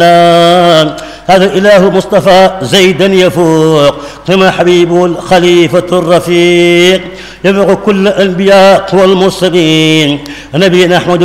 هذا الإله مصطفى زيدا يفوق كما حبيب الخليفة الرفيق يبلغ كل الأنبياء والمرسلين نبينا أحمد